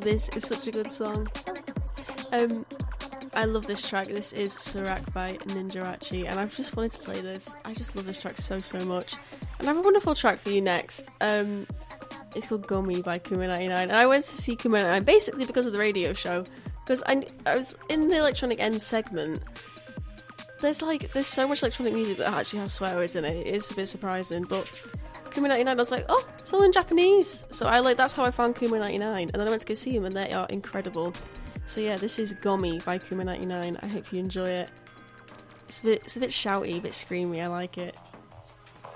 This is such a good song. I love this track. This is Serac by Ninjarachi, and I've just wanted to play this. I just love this track so much. And I have a wonderful track for you next. It's called Gummy by Kuma99, and I went to see Kuma99 basically because of the radio show, because I was in the Electronic End segment. There's so much electronic music that actually has swear words in it. It is a bit surprising, but Kuma99, I was like, oh, it's all in Japanese. So that's how I found Kuma99, and then I went to go see them, and they are incredible. So yeah, this is Gummy by Kuma99. I hope you enjoy it. It's a bit shouty, a bit screamy. I like it.